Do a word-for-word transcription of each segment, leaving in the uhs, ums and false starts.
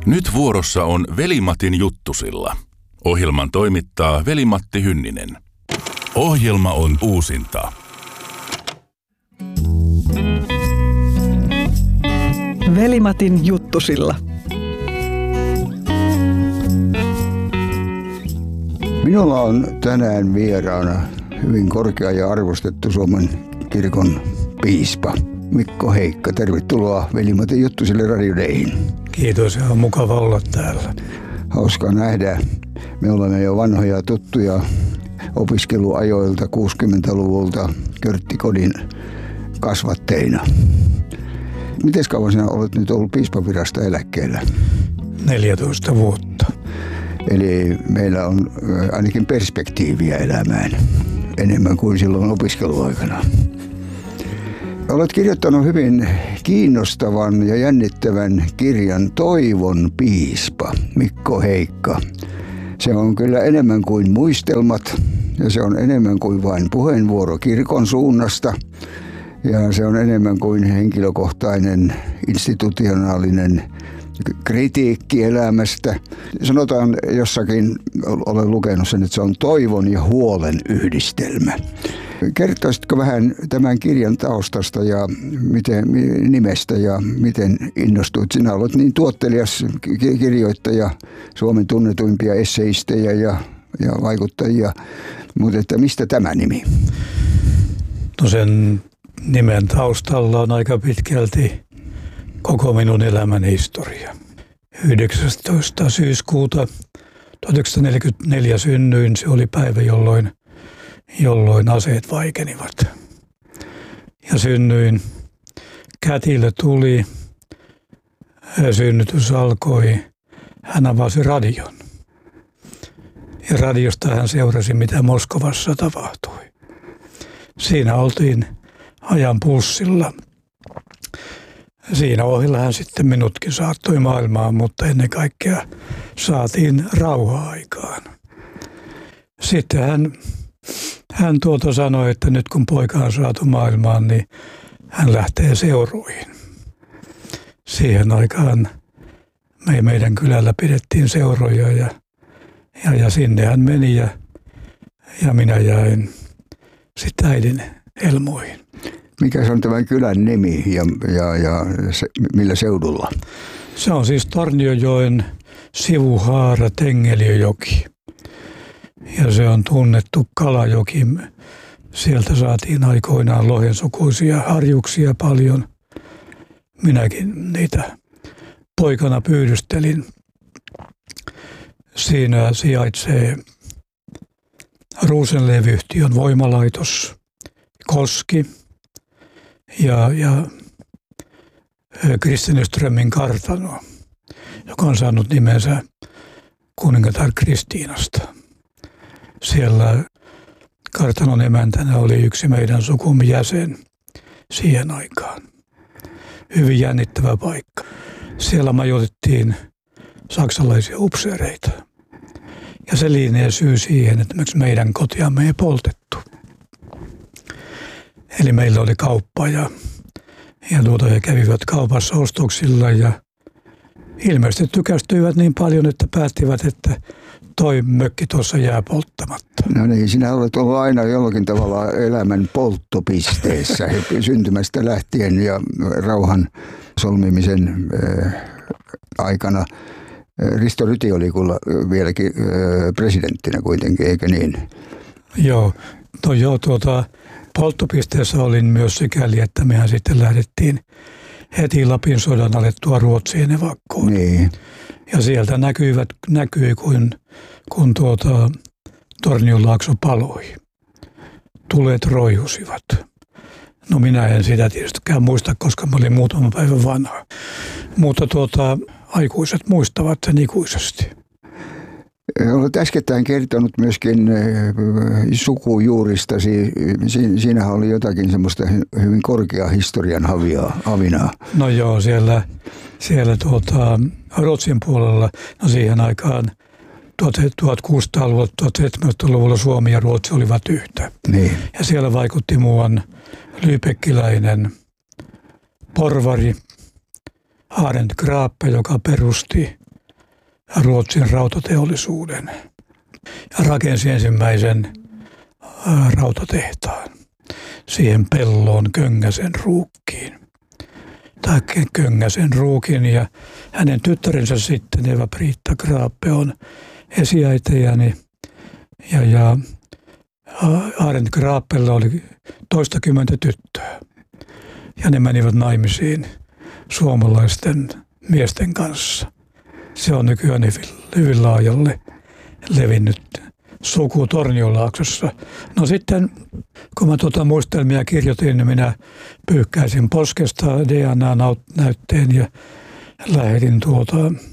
Nyt vuorossa on Veli-Matin juttusilla. Ohjelman toimittaa Veli-Matti Hynninen. Ohjelma on uusinta. Veli-Matin juttusilla. Minulla on tänään vieraana hyvin korkea ja arvostettu Suomen kirkon piispa Mikko Heikka. Tervetuloa Veli-Matin juttusille radiodeihin. Kiitos ja on mukava olla täällä. Hauskaa nähdä. Me olemme jo vanhoja tuttuja opiskeluajoilta kuusikymmentäluvulta Körttikodin kasvatteina. Miten kauan sinä olet nyt ollut piispavirasta eläkkeellä? neljätoista vuotta. Eli meillä on ainakin perspektiiviä elämään enemmän kuin silloin opiskeluaikana. Olet kirjoittanut hyvin kiinnostavan ja jännittävän kirjan Toivon piispa, Mikko Heikka. Se on kyllä enemmän kuin muistelmat ja se on enemmän kuin vain puheenvuoro kirkon suunnasta. Ja se on enemmän kuin henkilökohtainen, institutionaalinen kritiikki elämästä. Sanotaan jossakin, olen lukenut sen, että se on toivon ja huolen yhdistelmä. Kertoisitko vähän tämän kirjan taustasta ja miten, nimestä ja miten innostuit? Sinä olet niin tuottelias kirjoittaja, Suomen tunnetuimpia esseistejä ja, ja vaikuttajia, mutta että mistä tämä nimi? No sen nimen taustalla on aika pitkälti koko minun elämän historia. yhdeksästoista syyskuuta tuhatyhdeksänsataaneljäkymmentäneljä synnyin. Se oli päivä, jolloin, jolloin aseet vaikenivat. Ja synnyin. Kätilö tuli. Synnytys alkoi. Hän avasi radion. Ja radiosta hän seurasi, mitä Moskovassa tapahtui. Siinä oltiin ajan pulssilla. Siinä ohella hän sitten minutkin saattoi maailmaan, mutta ennen kaikkea saatiin rauhaa aikaan. Sitten hän, hän tuota sanoi, että nyt kun poika on saatu maailmaan, niin hän lähtee seuroihin. Siihen aikaan me meidän kylällä pidettiin seuroja ja, ja, ja sinne hän meni ja, ja minä jäin sitten äidin helmoihin. Mikä se on tämän kylän nimi ja, ja, ja se, millä seudulla? Se on siis Torniojoen sivuhaara Tengeliöjoki. Ja se on tunnettu kalajoki. Sieltä saatiin aikoinaan lohensukuisia harjuksia paljon. Minäkin niitä poikana pyydystelin. Siinä sijaitsee Rosenlew-yhtiön voimalaitos, koski ja, ja Kristineströmin kartano, joka on saanut nimensä kuningatar Kristiinasta. Siellä kartanon emäntänä oli yksi meidän sukumme jäsen siihen aikaan. Hyvin jännittävä paikka. Siellä majoitettiin saksalaisia upseereita. Ja se lienee syy siihen, että miksi meidän kotiamme ei poltettu. Eli meillä oli kauppa ja, ja tuota, he kävivät kaupassa ostoksilla ja ilmeisesti tykästyivät niin paljon, että päättivät, että toi mökki tuossa jää polttamatta. No niin, sinä olet ollut aina jollakin tavalla elämän polttopisteessä syntymästä lähtien ja rauhan solmimisen äh, aikana. Risto Ryti oli kyllä vieläkin äh, presidenttinä kuitenkin, eikö niin? Joo, no joo tuota, polttopisteessä olin myös sikäli, että mehän sitten lähdettiin heti Lapin sodan alettua Ruotsiin evakkoon. Niin. Ja sieltä näkyivät, näkyi, kun, kun tuota, Tornionlaakso paloi. Tulet roihusivat. No minä en sitä tietystikään muista, koska mä olin muutaman päivän vanha. Mutta tuota, aikuiset muistavat sen ikuisesti. Olet äskettäin kertonut myöskin sukujuuristasi. Siinähän oli jotakin semmoista hyvin korkeaa historian havinaa. No joo, siellä, siellä tuota, Ruotsin puolella, no siihen aikaan tuhatkuusisataaluvulla, tuhatseitsemänsataaluvulla Suomi ja Ruotsi olivat yhtä. Niin. Ja siellä vaikutti muuan lyypekkiläinen porvari Arend Grape, joka perusti Ruotsin rautateollisuuden ja rakensi ensimmäisen rautatehtaan siihen Pelloon Köngäsen ruukkiin. Tai Köngäsen ruukin ja hänen tyttärensä sitten Eva-Priitta Kraape on esiäitejäni ja, ja Arendt Kraapella oli toistakymmentä tyttöä ja ne menivät naimisiin suomalaisten miesten kanssa. Se on nykyään hyvin, hyvin laajalle levinnyt suku Torniolaaksossa. No sitten, kun mä tuota muistelmia kirjoitin, niin minä pyyhkäisin poskesta D N A-näytteen ja lähetin, tuota,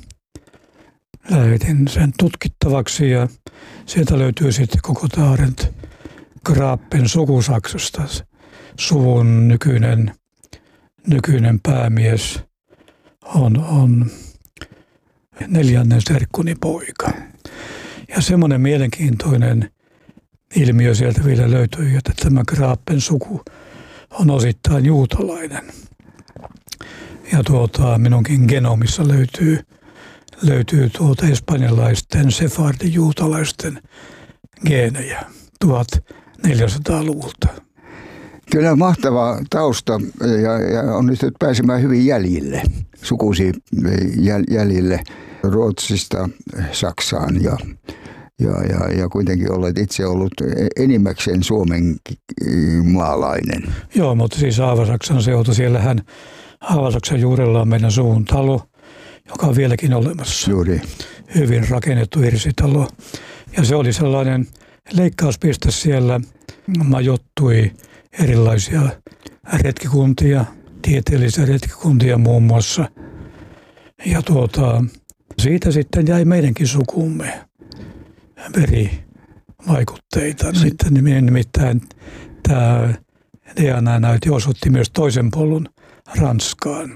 lähetin sen tutkittavaksi. Ja sieltä löytyy sitten koko Arendt Kraapen suku Saksasta. Suvun nykyinen, nykyinen päämies on, on neljännen serkkuni poika. Ja semmoinen mielenkiintoinen ilmiö sieltä vielä löytyi, että tämä Kraapen suku on osittain juutalainen. Ja tuota, minunkin genomissa löytyy, löytyy tuota espanjalaisten sefardi-juutalaisten geenejä tuhatneljäsataaluvulta. Kyllä mahtava tausta ja, ja onnistuit pääsemään hyvin jäljille, sukusi jäljille Ruotsista Saksaan ja, ja, ja, ja kuitenkin olet itse ollut enimmäkseen Suomen maalainen. Joo, mutta siis Aavasaksan seutu, siellähän Aavasaksan juurella on meidän suvun talo, joka on vieläkin olemassa. Juuri. Hyvin rakennettu hirsitalo. Ja se oli sellainen leikkauspiste siellä, majoittui erilaisia retkikuntia, tieteellisiä retkikuntia muun muassa. Ja tuota, siitä sitten jäi meidänkin sukumme verivaikutteita. Sitten nimittäin tämä D N A-näyte osoitti myös toisen polun Ranskaan.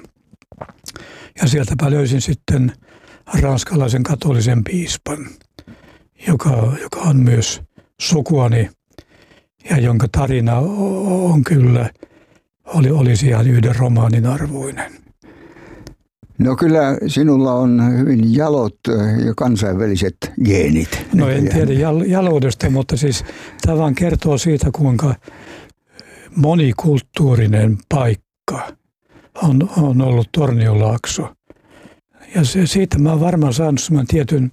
Ja sieltäpä löysin sitten ranskalaisen katolisen piispan, joka, joka on myös sukuani ja jonka tarina on kyllä, oli, olisi ihan yhden romaanin arvoinen. No kyllä sinulla on hyvin jalot ja kansainväliset geenit. No en tiedä jal- jaloudesta, mutta siis tämä vaan kertoo siitä, kuinka monikulttuurinen paikka on, on ollut Torniolaakso. Ja se, siitä mä oon varmaan saanut semmoinen tietyn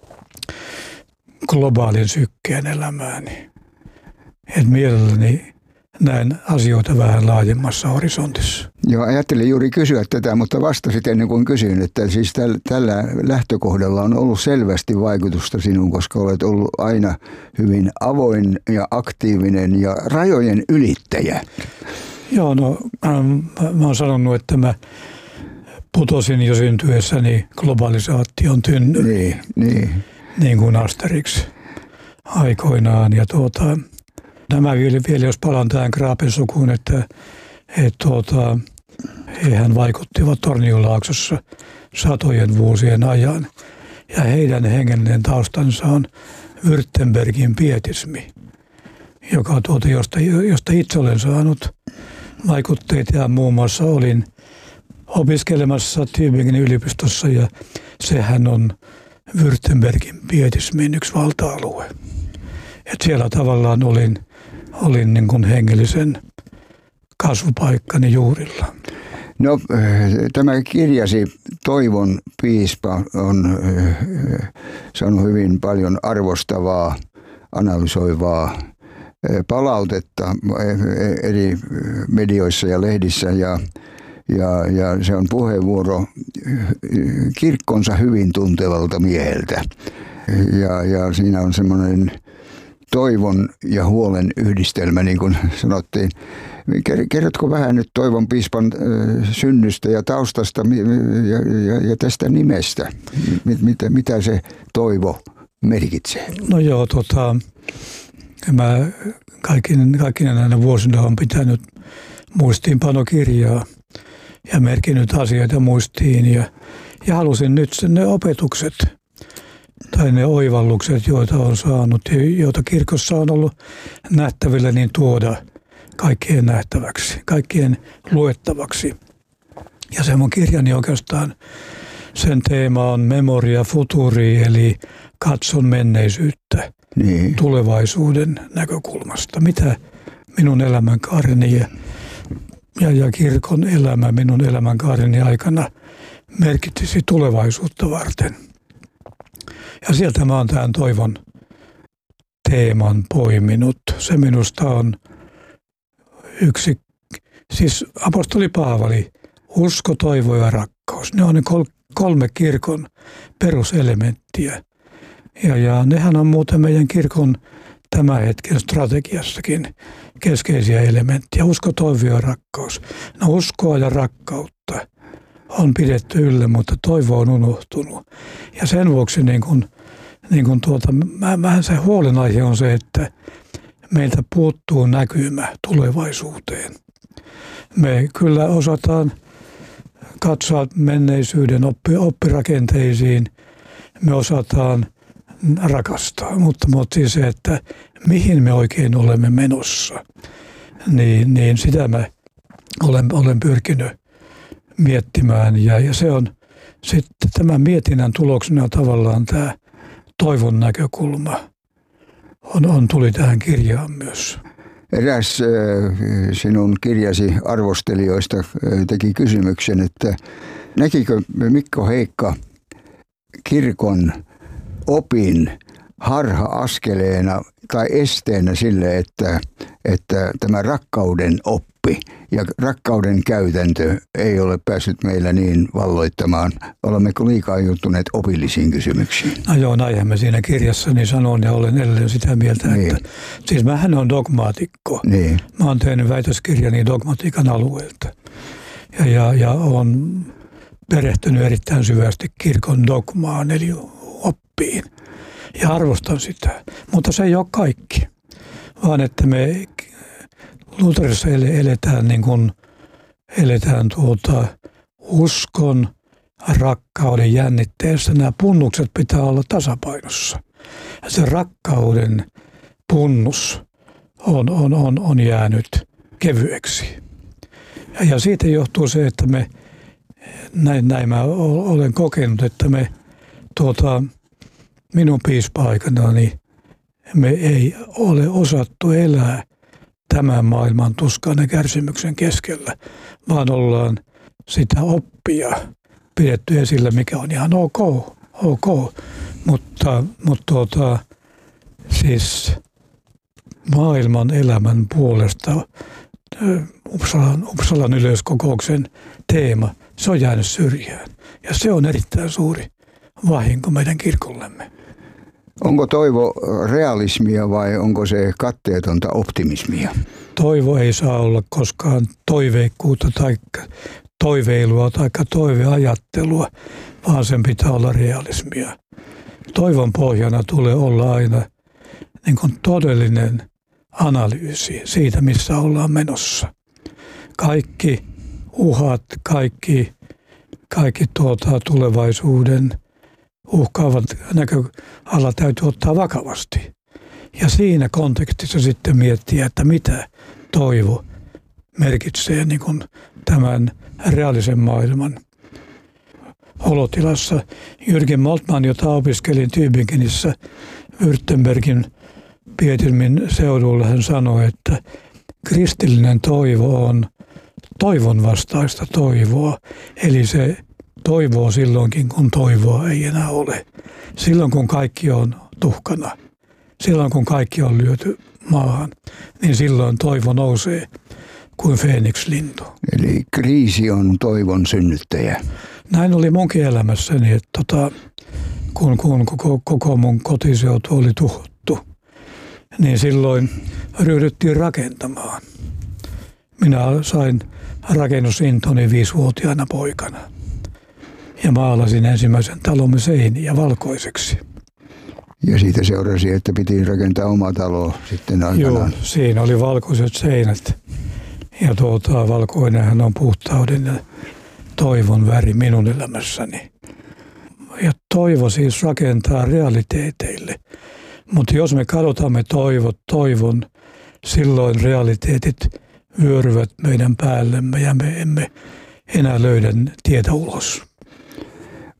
globaalin sykkeen elämääni. Että mielelläni näen asioita vähän laajemmassa horisontissa. Joo, ajattelin juuri kysyä tätä, mutta vastasit ennen kuin kysyin, että siis täl, tällä lähtökohdalla on ollut selvästi vaikutusta sinuun, koska olet ollut aina hyvin avoin ja aktiivinen ja rajojen ylittäjä. Joo, no ähm, mä oon sanonut, että mä putosin jo syntyessäni globalisaation tynnyriin, niin, niin. niin kuin Asterix aikoinaan. Ja tuota, nämä vielä, vielä jos palaan tähän Kraapen sukuun, että et tuota, hehän vaikuttivat Torniolaaksossa satojen vuosien ajan. Ja heidän hengellinen taustansa on Württembergin pietismi, joka tuota, josta, josta itse olen saanut vaikutteita. Ja muun muassa olin opiskelemassa Tübingenin yliopistossa ja sehän on Württembergin pietismin yksi valta-alue. Et siellä tavallaan olin, olin niin kuin hengellisen kasvupaikkani juurilla. No tämä kirjasi Toivon piispa on saanut hyvin paljon arvostavaa, analysoivaa palautetta eri medioissa ja lehdissä ja Ja, ja se on puheenvuoro kirkkonsa hyvin tuntevalta mieheltä. Ja, ja siinä on semmoinen toivon ja huolen yhdistelmä, niin kuin sanottiin. Kerrotko vähän nyt Toivon piispan synnystä ja taustasta ja, ja, ja tästä nimestä? Mitä, mitä se toivo merkitsee? No joo, tota, mä kaikkina, kaikkina näinä vuosina olen pitänyt muistiinpanokirjaa ja merkinnyt asioita muistiin ja, ja halusin nyt ne opetukset tai ne oivallukset, joita on saanut ja joita kirkossa on ollut nähtävillä, niin tuoda kaikkien nähtäväksi, kaikkien luettavaksi. Ja se mun kirjani oikeastaan sen teema on memoria futuri, eli katson menneisyyttä Niin. tulevaisuuden näkökulmasta. Mitä minun elämänkaareni ja, ja, ja kirkon elämä minun elämänkaareni aikana merkitsisi tulevaisuutta varten. Ja sieltä mä oon tämän toivon teeman poiminut. Se minusta on yksi, siis apostoli Paavali, usko, toivo ja rakkaus. Ne on ne kolme kirkon peruselementtiä. Ja, ja nehän on muuten meidän kirkon tämän hetken strategiassakin keskeisiä elementtejä. Usko, toivo ja rakkaus. No uskoa ja rakkautta on pidetty yllä, mutta toivo on unohtunut. Ja sen vuoksi niin kun, niin kun tuota, vähän se huolenaihe on se, että meiltä puuttuu näkymä tulevaisuuteen. Me kyllä osataan katsoa menneisyyden oppi, oppirakenteisiin, me osataan rakastaa, mutta, mutta siis se, että mihin me oikein olemme menossa, niin, niin sitä mä olen, olen pyrkinyt miettimään. Ja, ja se on sitten tämän mietinnän tuloksena tavallaan tämä toivon näkökulma on, on tuli tähän kirjaan myös. Eräs sinun kirjasi arvostelijoista teki kysymyksen, että näkikö Mikko Heikka kirkon opin harha-askeleena tai esteenä sille, että, että tämä rakkauden oppi ja rakkauden käytäntö ei ole päässyt meillä niin valloittamaan. Olemmeko liikaa juuttuneet opillisiin kysymyksiin? No joo, näinhän mä siinä kirjassani sanon ja olen edelleen sitä mieltä, niin. että siis mähän on dogmaatikko. Niin. Mä oon tehnyt väitöskirjani dogmatiikan alueelta ja, ja, ja on perehtynyt erittäin syvästi kirkon dogmaan eli oppiin ja arvostan sitä, mutta se ei ole kaikki, vaan että me Lutherissa eletään, niin kuin, eletään tuota uskon, rakkauden jännitteessä. Nämä punnukset pitää olla tasapainossa. Ja se rakkauden punnus on, on, on, on jäänyt kevyeksi. Ja, ja siitä johtuu se, että me, näin, näin mä olen kokenut, että me tuota, minun piispa-aikanani me ei ole osattu elää tämän maailman tuskan ja kärsimyksen keskellä, vaan ollaan sitä oppia pidetty esillä, mikä on ihan ok, ok. Mutta, mutta tuota, siis maailman elämän puolesta Uppsalan, Uppsalan yleiskokouksen teema, se on jäänyt syrjään. Ja se on erittäin suuri vahinko meidän kirkollemme. Onko toivo realismia vai onko se katteetonta optimismia? Toivo ei saa olla koskaan toiveikkuutta tai toiveilua tai toiveajattelua, vaan sen pitää olla realismia. Toivon pohjana tulee olla aina niin kuin todellinen analyysi siitä, missä ollaan menossa. Kaikki uhat, kaikki, kaikki tuota tulevaisuuden uhkaavat näköala täytyy ottaa vakavasti. Ja siinä kontekstissa sitten miettiä, että mitä toivo merkitsee niin kuin tämän reaalisen maailman olotilassa. Jürgen Moltmann, jota opiskelin Tübingenissä Württembergin Pietilmin seudulla, hän sanoi, että kristillinen toivo on toivon vastaista toivoa. Eli se toivoo silloinkin, kun toivoa ei enää ole. Silloin, kun kaikki on tuhkana, silloin, kun kaikki on lyöty maahan, niin silloin toivo nousee kuin Feeniks-lintu. Eli kriisi on toivon synnyttäjä. Näin oli munkin elämässäni, että tota, kun, kun koko, koko mun kotiseutu oli tuhottu, niin silloin ryhdyttiin rakentamaan. Minä sain rakennusintoni viisivuotiaana poikana. Ja maalasin ensimmäisen talomme seiniä valkoiseksi. Ja siitä seurasi, että piti rakentaa oma talo sitten aikanaan. Joo, siinä oli valkoiset seinät. Ja tuota, valkoinenhan on puhtauden ja toivon väri minun elämässäni. Ja toivo siis rakentaa realiteeteille. Mutta jos me kadotamme toivot, toivon, silloin realiteetit vyöryvät meidän päällemme ja me emme enää löydä tietä ulos.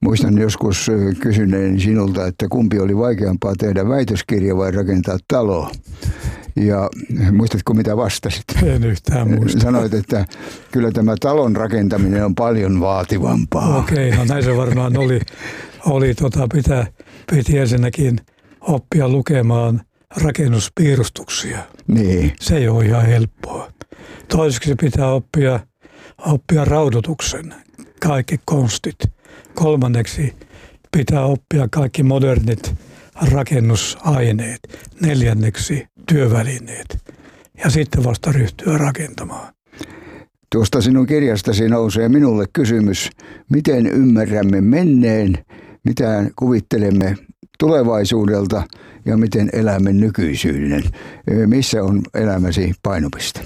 Muistan joskus kysyneen sinulta, että kumpi oli vaikeampaa tehdä väitöskirja vai rakentaa talo. Ja muistatko mitä vastasit? En yhtään muista. Sanoit, että kyllä tämä talon rakentaminen on paljon vaativampaa. Okei, no näin se varmaan oli. oli tota, pitää, piti ensinnäkin oppia lukemaan rakennuspiirustuksia. Niin. Se ei ole ihan helppoa. Toiseksi pitää oppia, oppia raudotuksen, kaikki konstit. Kolmanneksi pitää oppia kaikki modernit rakennusaineet. Neljänneksi työvälineet. Ja sitten vasta ryhtyä rakentamaan. Tuosta sinun kirjastasi nousee minulle kysymys, miten ymmärrämme menneen, mitä kuvittelemme tulevaisuudelta ja miten elämme nykyisyyden. Missä on elämäsi painopiste?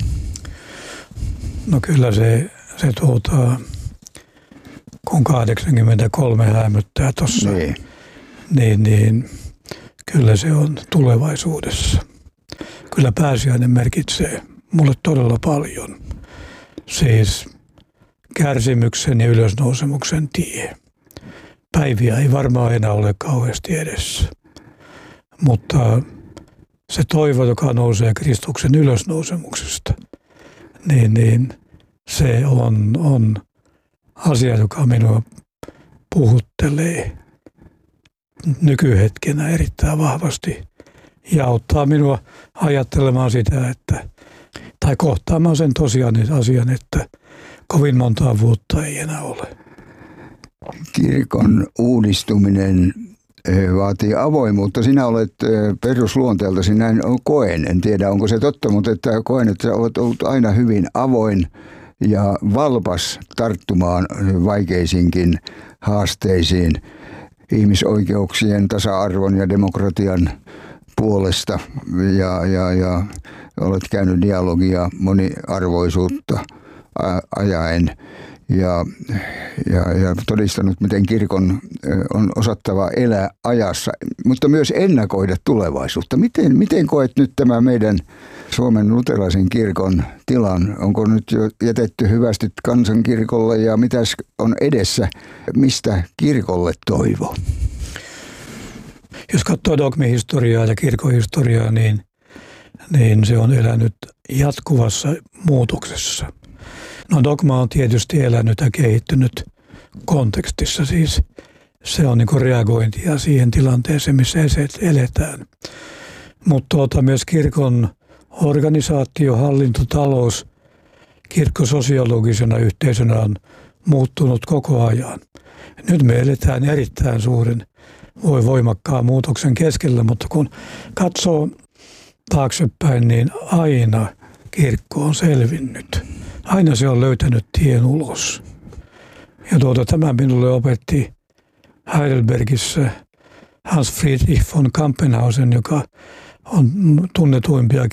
No kyllä se, se tuota, kun kahdeksankymmentäkolme häämöttää tuossa, niin. Niin, niin kyllä se on tulevaisuudessa. Kyllä pääsiäinen merkitsee mulle todella paljon. Siis kärsimyksen ja ylösnousemuksen tie. Päiviä ei varmaan enää ole kauheasti edessä. Mutta se toivo, joka nousee Kristuksen ylösnousemuksesta, niin, niin se on, on asia, joka minua puhuttelee nykyhetkenä erittäin vahvasti ja auttaa minua ajattelemaan sitä, että tai kohtaamaan sen tosiaan asian, että kovin montaa vuotta ei enää ole. Kirkon uudistuminen vaatii avoimuutta. Sinä olet perusluonteeltasi, näin koen, en tiedä onko se totta, mutta että koen, että olet ollut aina hyvin avoin ja valpas tarttumaan vaikeisiinkin haasteisiin ihmisoikeuksien, tasa-arvon ja demokratian puolesta ja, ja, ja olet käynyt dialogia moniarvoisuutta ajaen ja, ja, ja todistanut, miten kirkon on osattava elää ajassa, mutta myös ennakoida tulevaisuutta. Miten, miten koet nyt tämä meidän Suomen luterilaisen kirkon tilan? Onko nyt jo jätetty hyvästi kansankirkolle ja mitäs on edessä? Mistä kirkolle toivo? Jos katsoo dogmihistoriaa ja kirkkohistoriaa, niin, niin se on elänyt jatkuvassa muutoksessa. No dogma on tietysti elänyt ja kehittynyt kontekstissa, siis se on niin kuin reagointia siihen tilanteeseen, missä eletään. Mutta tuota, myös kirkon organisaatio, hallinto, talous, kirkkososiologisena yhteisönä on muuttunut koko ajan. Nyt me eletään erittäin suuren, voi voimakkaan muutoksen keskellä, mutta kun katsoo taaksepäin, niin aina kirkko on selvinnyt. Aina se on löytänyt tien ulos. Ja tuota, tämä minulle opetti Heidelbergissä Hans Friedrich von Kampenhausen, joka on tunnetuimpia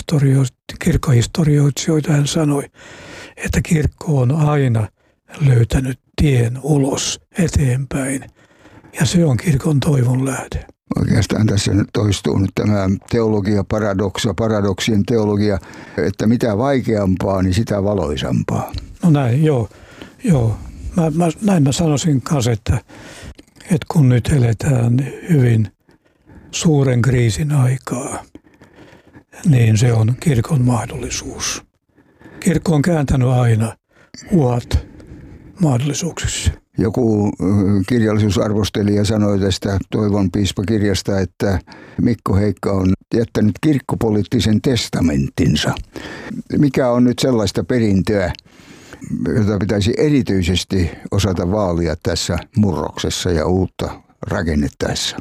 kirkkohistorioitsijoita. Hän sanoi, että kirkko on aina löytänyt tien ulos eteenpäin. Ja se on kirkon toivon lähde. Oikeastaan tässä nyt toistuu nyt tämä teologia, paradoksa, paradoksien teologia, että mitä vaikeampaa, niin sitä valoisampaa. No näin, joo. joo. Mä, mä, näin mä sanoisin kanssa, että, että kun nyt eletään hyvin suuren kriisin aikaa, niin se on kirkon mahdollisuus. Kirkko on kääntänyt aina uhat mahdollisuuksissa. Joku kirjallisuusarvostelija sanoi tästä Toivon piispakirjasta, että Mikko Heikka on jättänyt kirkkopoliittisen testamenttinsa. Mikä on nyt sellaista perintöä, jota pitäisi erityisesti osata vaalia tässä murroksessa ja uutta rakennettaessa?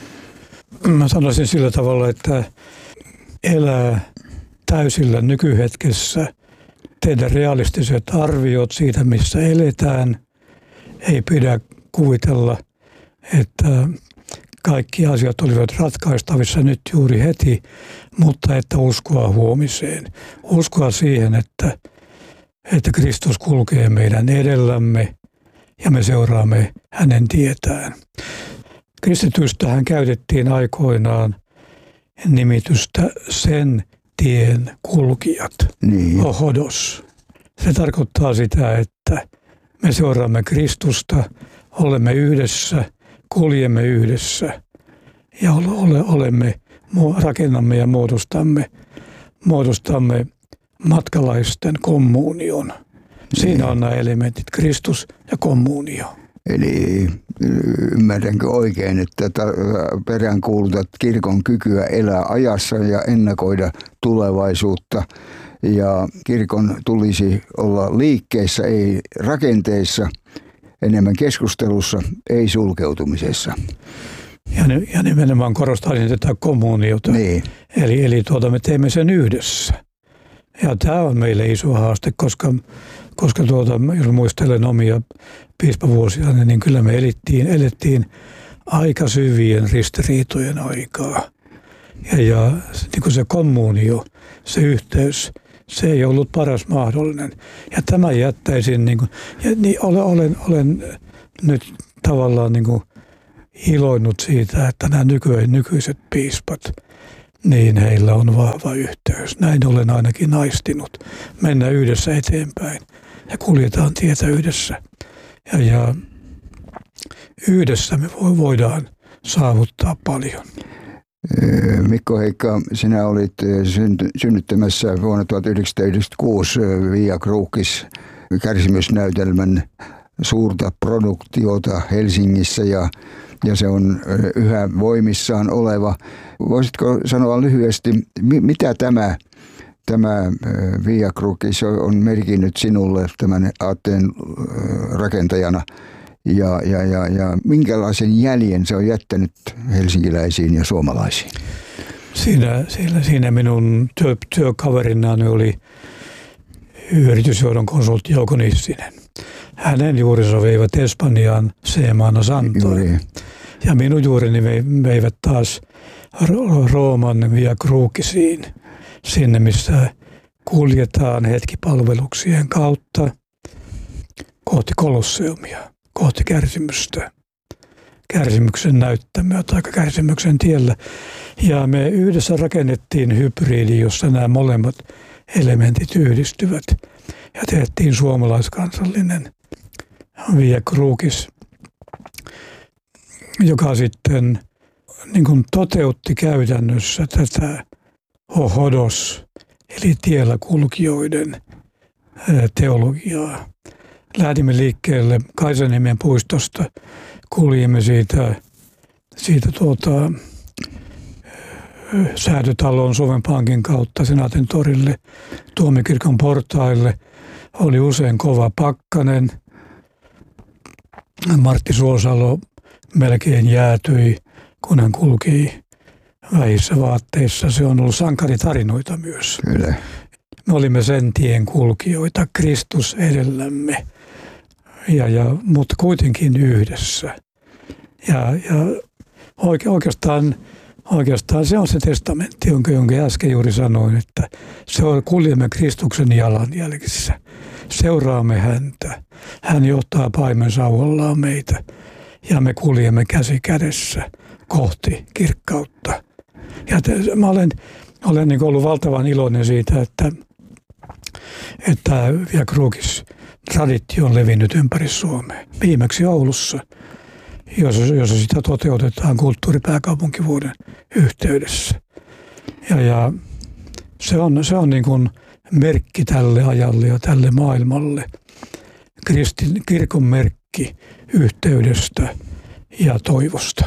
Mä sanoisin sillä tavalla, että elää täysillä nykyhetkessä, tehdä realistiset arviot siitä, missä eletään. Ei pidä kuvitella, että kaikki asiat olivat ratkaistavissa nyt juuri heti, mutta että uskoa huomiseen. Uskoa siihen, että, että Kristus kulkee meidän edellämme ja me seuraamme hänen tietään. Kristitystähän käytettiin aikoinaan nimitystä sen tien kulkijat, niin. Ohodos. Se tarkoittaa sitä, että me seuraamme Kristusta olemme yhdessä, kuljemme yhdessä ja ole, olemme, rakennamme ja muodostamme, muodostamme matkalaisten kommunion. Siinä on nämä elementit, Kristus ja kommunio. Eli ymmärränkö oikein, että peräänkuulutat kirkon kykyä elää ajassa ja ennakoida tulevaisuutta. Ja kirkon tulisi olla liikkeessä, ei rakenteissa, enemmän keskustelussa, ei sulkeutumisessa. Ja, ja nimenomaan korostaisin tätä kommuniota. Niin. Eli, eli tuota, me teemme sen yhdessä. Ja tämä on meille iso haaste, koska, koska tuota, jos muistelen omia piispavuosia, niin kyllä me elettiin, elettiin aika syvien ristiriitojen aikaa. Ja, ja niin kuin se kommunio, se yhteys, se ei ollut paras mahdollinen. Ja tämä jättäisin, niin kuin, ja niin olen, olen, olen nyt tavallaan niin kuin iloinnut siitä, että nämä nyky, nykyiset piispat, niin heillä on vahva yhteys. Näin olen ainakin aistinut. Mennään yhdessä eteenpäin ja kuljetaan tietä yhdessä. Ja, ja yhdessä me voidaan saavuttaa paljon. Mikko Heikka, sinä olit synnyttämässä vuonna tuhatyhdeksänsataayhdeksänkymmentäkuusi Via Crucis kärsimysnäytelmän suurta produktiota Helsingissä ja, ja se on yhä voimissaan oleva. Voisitko sanoa lyhyesti, mitä tämä, tämä Via Crucis on merkinnyt sinulle tämän aatteen rakentajana? Ja, ja, ja, ja minkälaisen jäljen se on jättänyt helsinkiläisiin ja suomalaisiin? Siinä, siinä, siinä minun työ, työkaverinani oli yritysjohdon konsultti Jouko Nissinen. Hänen juurensa veivät Espanjaan Semana Santoon. Ja minun juureni veivät taas Rooman Via Crucisiin, sinne missä kuljetaan hetkipalveluksien kautta kohti Kolosseumia. Kohti kärsimystä, kärsimyksen näyttämöä tai kärsimyksen tiellä. Ja me yhdessä rakennettiin hybridi, jossa nämä molemmat elementit yhdistyvät. Ja tehtiin suomalaiskansallinen Via Crucis, joka sitten niin kuin toteutti käytännössä tätä hodos, eli tiellä kulkijoiden teologiaa. Lähdimme liikkeelle Kaisaniemen puistosta, kuljimme siitä, siitä tuota, Säätytalon Suomen Pankin kautta Senaatin torille, Tuomikirkon portaille. Oli usein kova pakkanen. Martti Suosalo melkein jäätyi, kun hän kulki vähissä vaatteissa. Se on ollut sankaritarinoita myös. Kyllä. Me olimme sen tien kulkijoita, Kristus edellämme. Ja, ja, mutta kuitenkin yhdessä. Ja, ja oike, oikeastaan, oikeastaan se on se testamentti, jonka, jonka äsken juuri sanoin, että se on, kuljemme Kristuksen jalanjäljissä. Seuraamme häntä. Hän johtaa paimensauvallaan meitä ja me kuljemme käsi kädessä kohti kirkkautta. Ja te, mä olen, olen niin ollut valtavan iloinen siitä, että, että Via Crucis traditio on levinnyt ympäri Suomea. Viimeksi Oulussa, jossa, jossa sitä toteutetaan kulttuuripääkaupunkivuoden yhteydessä. Ja, ja se on, se on niin kuin merkki tälle ajalle ja tälle maailmalle. Kristin, kirkon merkki yhteydestä ja toivosta.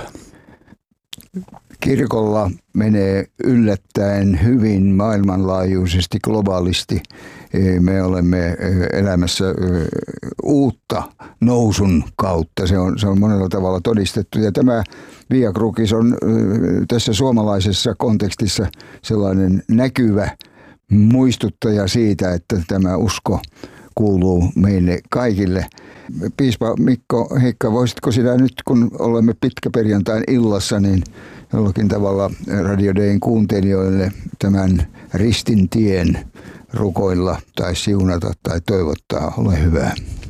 Kirkolla menee yllättäen hyvin maailmanlaajuisesti, globaalisti. Me olemme elämässä uutta nousun kautta. Se on, se on monella tavalla todistettu. Ja tämä Via Crucis on tässä suomalaisessa kontekstissa sellainen näkyvä muistuttaja siitä, että tämä usko kuuluu meille kaikille. Piispa Mikko Heikka, voisitko sinä nyt, kun olemme pitkäperjantain illassa, niin jollakin tavalla Radio Dayn kuuntelijoille tämän ristin tien rukoilla tai siunata tai toivottaa? Ole hyvä.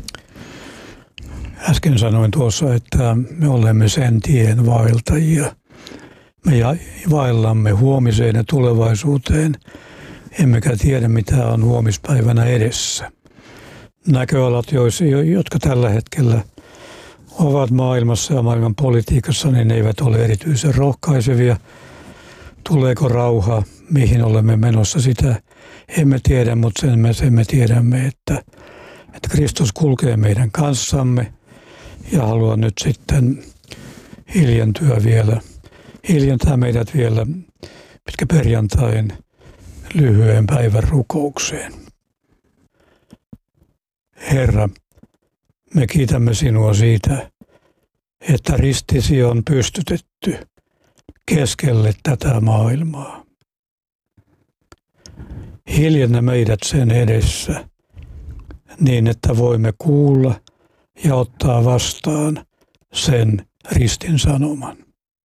Äsken sanoin tuossa, että me olemme sen tien vaeltajia. Me vaellamme huomiseen ja tulevaisuuteen, emmekä tiedä mitä on huomispäivänä edessä. Näköalat, jotka tällä hetkellä ovat maailmassa ja maailman politiikassa, niin ne eivät ole erityisen rohkaisevia. Tuleeko rauha, mihin olemme menossa, sitä emme tiedä, mutta sen me, sen me tiedämme, että, että Kristus kulkee meidän kanssamme ja haluan nyt sitten hiljentyä vielä, hiljentää meidät vielä pitkä perjantain lyhyen päivän rukoukseen. Herra, me kiitämme sinua siitä, että ristisi on pystytetty keskelle tätä maailmaa. Hiljennä meidät sen edessä niin, että voimme kuulla ja ottaa vastaan sen ristin sanoman.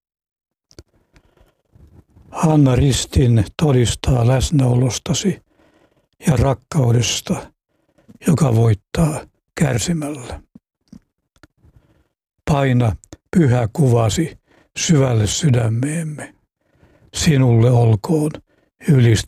Anna ristin todistaa läsnäolostasi ja rakkaudesta, joka voittaa kärsimällä. Paina pyhä kuvasi syvälle sydämeemme. Sinulle olkoon ylistys